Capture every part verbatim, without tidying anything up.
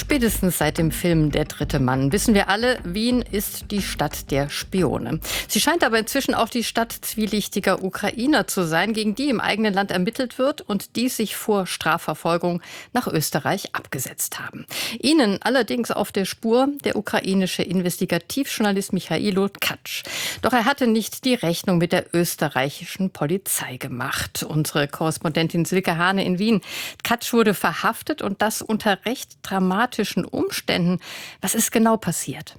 Spätestens seit dem Film Der dritte Mann wissen wir alle, Wien ist die Stadt der Spione. Sie scheint aber inzwischen auch die Stadt zwielichtiger Ukrainer zu sein, gegen die im eigenen Land ermittelt wird und die sich vor Strafverfolgung nach Österreich abgesetzt haben. Ihnen allerdings auf der Spur der ukrainische Investigativjournalist Michailo Tkacz. Doch er hatte nicht die Rechnung mit der österreichischen Polizei gemacht. Unsere Korrespondentin Silke Hane in Wien. Tkacz wurde verhaftet und das unter recht dramatischen Umständen. Was ist genau passiert?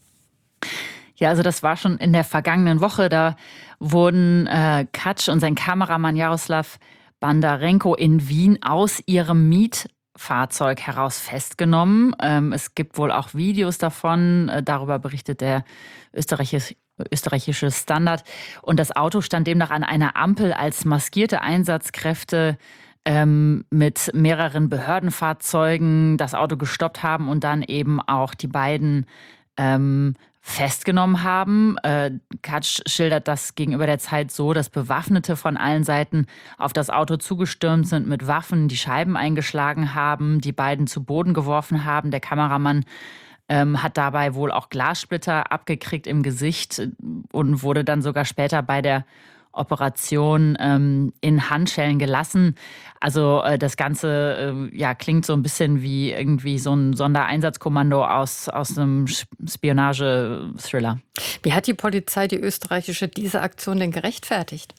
Ja, also das war schon in der vergangenen Woche. Da wurden äh, Tkacz und sein Kameramann Jaroslav Bandarenko in Wien aus ihrem Mietfahrzeug heraus festgenommen. Ähm, es gibt wohl auch Videos davon. Äh, darüber berichtet der österreichische österreichische Standard. Und das Auto stand demnach an einer Ampel, als maskierte Einsatzkräfte ähm, mit mehreren Behördenfahrzeugen das Auto gestoppt haben und dann eben auch die beiden ähm, festgenommen haben. Äh, Tkacz schildert das gegenüber der Zeit so, dass Bewaffnete von allen Seiten auf das Auto zugestürmt sind mit Waffen, die Scheiben eingeschlagen haben, die beiden zu Boden geworfen haben. Der Kameramann ähm, hat dabei wohl auch Glassplitter abgekriegt im Gesicht und wurde dann sogar später bei der Operation ähm, in Handschellen gelassen. Also äh, das Ganze äh, ja, klingt so ein bisschen wie irgendwie so ein Sondereinsatzkommando aus, aus einem Spionage-Thriller. Wie hat die Polizei, die österreichische, diese Aktion denn gerechtfertigt?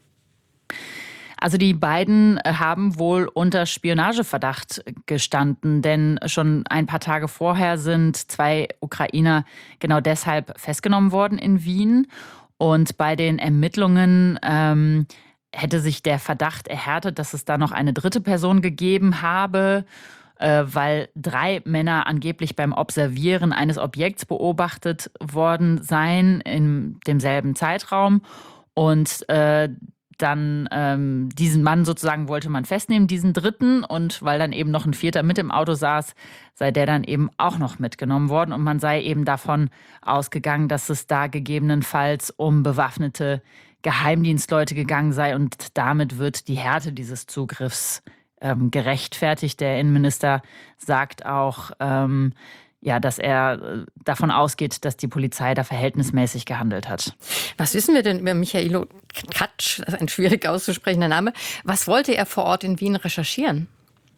Also die beiden haben wohl unter Spionageverdacht gestanden, denn schon ein paar Tage vorher sind zwei Ukrainer genau deshalb festgenommen worden in Wien. Und bei den Ermittlungen ähm, hätte sich der Verdacht erhärtet, dass es da noch eine dritte Person gegeben habe, äh, weil drei Männer angeblich beim Observieren eines Objekts beobachtet worden seien in demselben Zeitraum. Und äh, dann ähm, diesen Mann sozusagen wollte man festnehmen, diesen dritten. Und weil dann eben noch ein vierter mit im Auto saß, sei der dann eben auch noch mitgenommen worden. Und man sei eben davon ausgegangen, dass es da gegebenenfalls um bewaffnete Geheimdienstleute gegangen sei. Und damit wird die Härte dieses Zugriffs ähm, gerechtfertigt. Der Innenminister sagt auch, ähm, ja, dass er davon ausgeht, dass die Polizei da verhältnismäßig gehandelt hat. Was wissen wir denn über Michailo Tkacz, das ist ein schwierig auszusprechender Name. Was wollte er vor Ort in Wien recherchieren?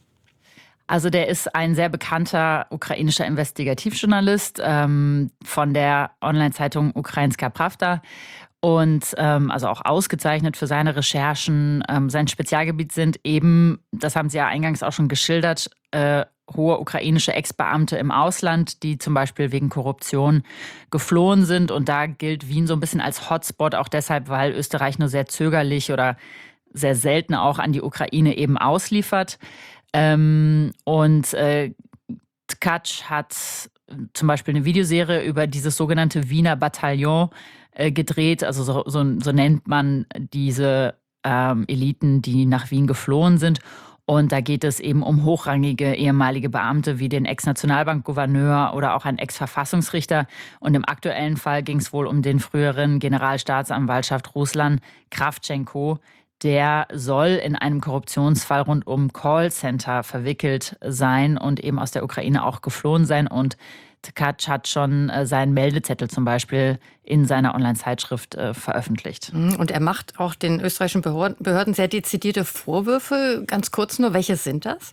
Also der ist ein sehr bekannter ukrainischer Investigativjournalist ähm, von der Online-Zeitung Ukrainska Pravda. Und ähm, also auch ausgezeichnet für seine Recherchen. Ähm, sein Spezialgebiet sind eben, das haben Sie ja eingangs auch schon geschildert, äh, hohe ukrainische Ex-Beamte im Ausland, die zum Beispiel wegen Korruption geflohen sind. Und da gilt Wien so ein bisschen als Hotspot, auch deshalb, weil Österreich nur sehr zögerlich oder sehr selten auch an die Ukraine eben ausliefert. Ähm, und äh, Tkacz hat zum Beispiel eine Videoserie über dieses sogenannte Wiener Bataillon äh, gedreht. Also so, so, so nennt man diese ähm, Eliten, die nach Wien geflohen sind. Und da geht es eben um hochrangige ehemalige Beamte wie den Ex-Nationalbankgouverneur oder auch einen Ex-Verfassungsrichter. Und im aktuellen Fall ging es wohl um den früheren Generalstaatsanwaltschaft Ruslan Kravtschenko. Der soll in einem Korruptionsfall rund um Callcenter verwickelt sein und eben aus der Ukraine auch geflohen sein. Und Tkacz hat schon äh, seinen Meldezettel zum Beispiel in seiner Online-Zeitschrift äh, veröffentlicht. Und er macht auch den österreichischen Behörden, Behörden sehr dezidierte Vorwürfe. Ganz kurz nur, welche sind das?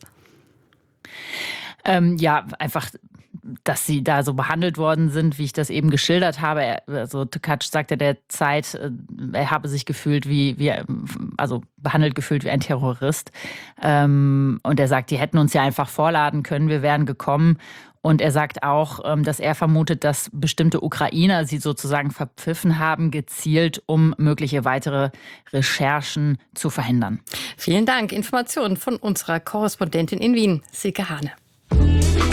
Ähm, ja, einfach, dass sie da so behandelt worden sind, wie ich das eben geschildert habe. Er, also Tkacz sagte der Zeit, er habe sich gefühlt wie, wie also behandelt gefühlt wie ein Terrorist. Ähm, und er sagt, die hätten uns ja einfach vorladen können, wir wären gekommen. Und er sagt auch, dass er vermutet, dass bestimmte Ukrainer sie sozusagen verpfiffen haben, gezielt, um mögliche weitere Recherchen zu verhindern. Vielen Dank. Informationen von unserer Korrespondentin in Wien, Silke Hane.